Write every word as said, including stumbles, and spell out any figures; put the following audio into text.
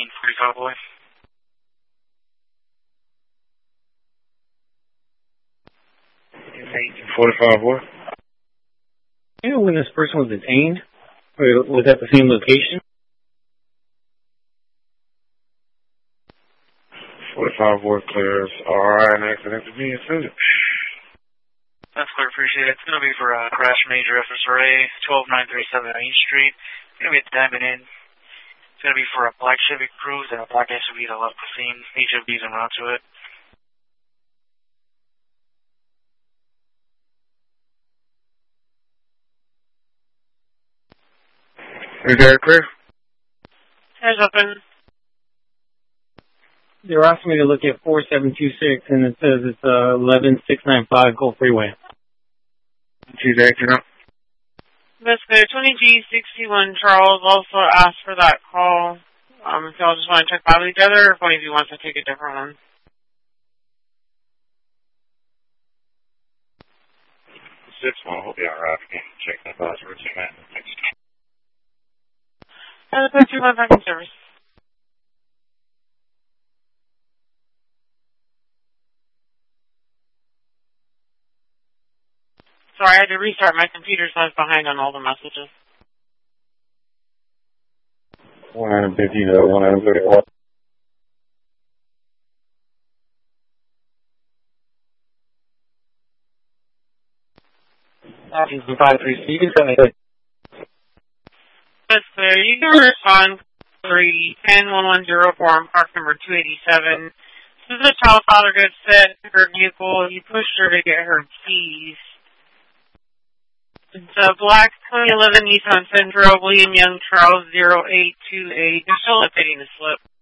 eighteen forty-five boy. eighteen forty-five boy. You know when this person was detained? Or was that the same location? forty-five boy clears. Alright, next next to me is Susan. That's clear, appreciate it. It's going to be for uh, crash major F S R A, twelve nine thirty-seven Main Street. It's going to be at Diamond Inn. It's going to be for a black Chevy Cruze and a black S U V that left the scene. H O V's en route to it. Is that clear? Here's open. They were asking me to look at four seven two six, and it says it's uh, eleven six nine five Gulf Freeway. She's acting up. That's good. twenty G sixty-one Charles also asked for that call. Um, if y'all just want to check out each other, or if one of you wants to take a different one. Six one, hope you're alright. I can check that password. Thanks. That's a two one back in service. Sorry, I had to restart my computer, so I was behind on all the messages. one fifty to one thirty-one. five three C, you can tell me. That's clear. You can respond three ten one one zero four on park number two eighty-seven. This is a child father good set her vehicle. You pushed her to get her keys. It's a black twenty eleven Nissan Sentra, William Young, Charles zero eight two eight. They're still updating the slip.